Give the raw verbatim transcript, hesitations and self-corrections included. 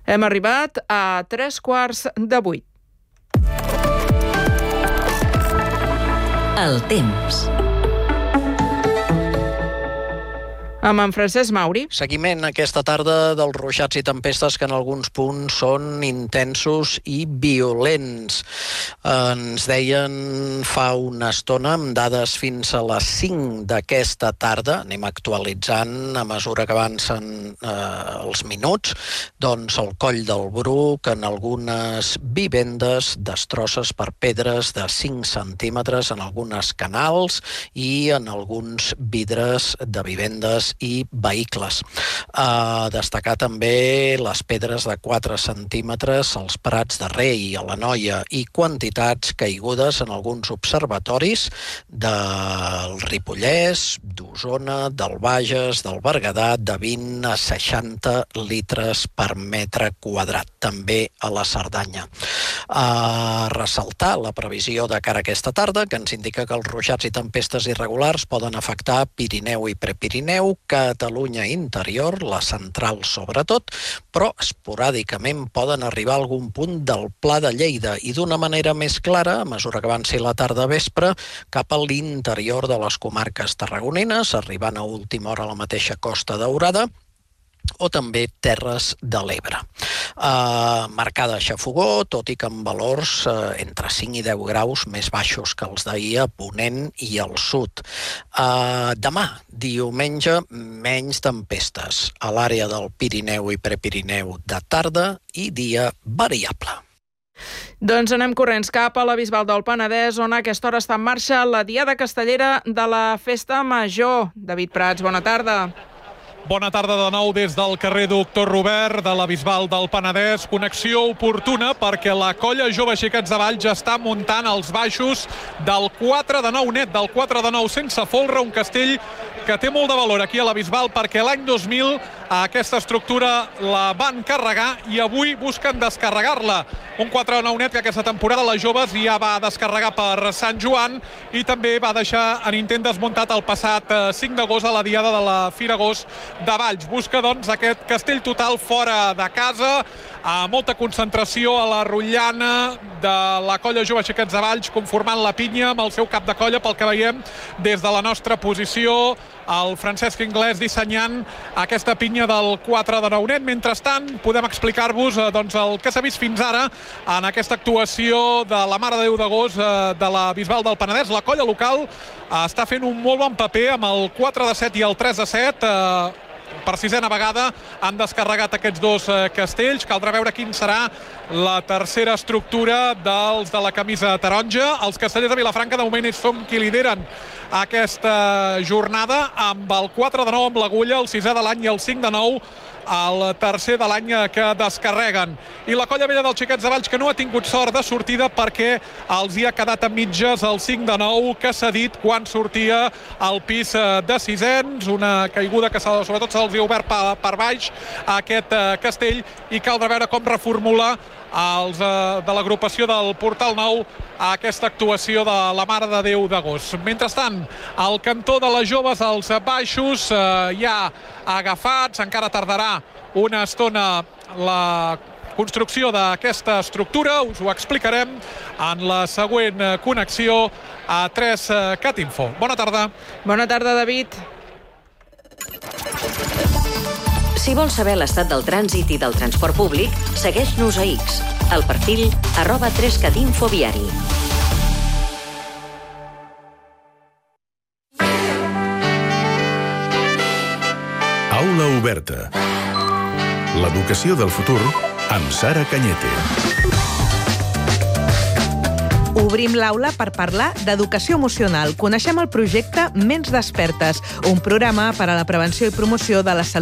Hem arribat a tres quarts de vuit. El temps. Amb en Francesc Mauri. Seguiment aquesta tarda dels ruixats i tempestes que en alguns punts són intensos i violents. Ens deien fa una estona, amb dades fins a les cinc d'aquesta tarda, anem actualitzant a mesura que avancen eh, els minuts, doncs el Coll del Bruc, en algunes vivendes, destrosses per pedres de cinc centímetres en algunes canals i en alguns vidres de vivendes i vehicles. A destacar també les pedres de quatre centímetres als Prats de Rei, a la Noia, i quantitats caigudes en alguns observatoris del Ripollès, d'Osona, del Bages, del Berguedà, de vint a seixanta litres per metre quadrat, també a la Cerdanya. A ressaltar la previsió de cara a aquesta tarda, que ens indica que els ruixats i tempestes irregulars poden afectar Pirineu i Prepirineu, Catalunya interior, la central sobretot, però esporàdicament poden arribar a algun punt del Pla de Lleida i d'una manera més clara, a mesura que avanci la tarda vespre, cap a l'interior de les comarques tarragonines, arribant a última hora a la mateixa Costa Daurada, o també Terres de l'Ebre. Uh, marcada xafogó, tot i que amb valors uh, entre cinc i deu graus més baixos que els d'ahir a Ponent i al sud. Uh, demà, diumenge, menys tempestes a l'àrea del Pirineu i Prepirineu de tarda i dia variable. Doncs anem corrents cap a la Bisbal del Penedès, on a aquesta hora està en marxa la Diada Castellera de la Festa Major. David Prats, bona tarda. Bona tarda de nou des del carrer Doctor Robert de la Bisbal del Penedès. Connexió oportuna perquè la Colla Jove Xiquets de Valls ja està muntant els baixos del quatre de nou net, del quatre de nou sense folre, un castell que té molt de valor aquí a la Bisbal perquè l'any dos mil aquesta estructura la van carregar i avui busquen descarregar-la. Un quatre de nou net que aquesta temporada les joves ja va descarregar per Sant Joan i també va deixar en intent desmuntat el passat cinc d'agost a la Diada de la Fira Agost de Valls. Busca, doncs, aquest castell total fora de casa, amb molta concentració a la rotllana de la Colla Jove Xiquets de Valls, conformant la pinya amb el seu cap de colla, pel que veiem des de la nostra posició, el Francesc Inglés dissenyant aquesta pinya del quatre de nou net. Mentrestant, podem explicar-vos eh, doncs, el que s'ha vist fins ara en aquesta actuació de la Mare de Déu d'Agost eh, de la Bisbal del Penedès. La colla local eh, està fent un molt bon paper amb el quatre de set i el tres de set. Eh, per sisena vegada han descarregat aquests dos eh, castells. Caldrà veure quin serà la tercera estructura dels de la camisa taronja. Els castellers de Vilafranca de moment són qui lideren aquesta jornada amb el quatre de nou amb l'agulla, el sisè de l'any i el cinc de nou el tercer de l'any que descarreguen. I la Colla Vella dels Xiquets de Valls, que no ha tingut sort de sortida perquè els hi ha quedat a mitges el cinc de nou que s'ha dit quan sortia al pis de sisens, una caiguda que sobretot se'ls ha obert per, per baix a aquest castell, i caldrà veure com reformula els eh, de l'agrupació del Portal Nou a aquesta actuació de la Mare de Déu d'Agost. Mentrestant, al cantó de les joves, als baixos, eh, ja agafats, encara tardarà una estona la construcció d'aquesta estructura, us ho explicarem en la següent connexió a tres cat info. Bona tarda. Bona tarda, David. Si vols saber l'estat del trànsit i del transport públic, segueix-nos a X, al perfil arroba tres cat info viari. Aula oberta. L'educació del futur amb Sara Cañete. Obrim l'aula per parlar d'educació emocional. Coneixem el projecte Ments Despertes, un programa per a la prevenció i promoció de la salut